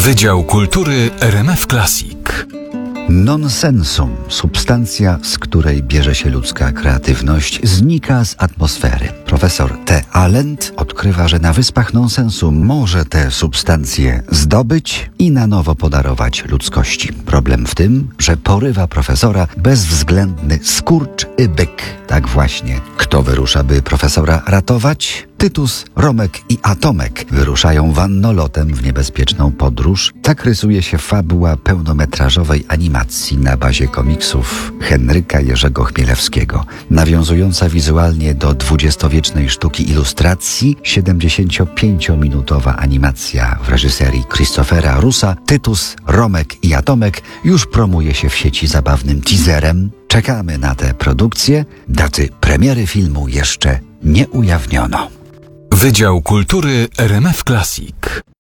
Wydział Kultury RMF Classic. Nonsensum, substancja, z której bierze się ludzka kreatywność, znika z atmosfery. Profesor T. Alent odkrywa, że na wyspach nonsensum może tę substancję zdobyć i na nowo podarować ludzkości. Problem w tym, że porywa profesora bezwzględny skurcz i byk. Tak właśnie. Kto wyrusza, by profesora ratować? Tytus, Romek i Atomek wyruszają wannolotem w niebezpieczną podróż. Tak rysuje się fabuła pełnometrażowej animacji na bazie komiksów Henryka Jerzego Chmielewskiego. Nawiązująca wizualnie do dwudziestowiecznej sztuki ilustracji, 75-minutowa animacja w reżyserii Christophera Russa, Tytus, Romek i Atomek już promuje się w sieci zabawnym teaserem. Czekamy na tę produkcję. Daty premiery filmu jeszcze nie ujawniono. Wydział Kultury RMF Classic.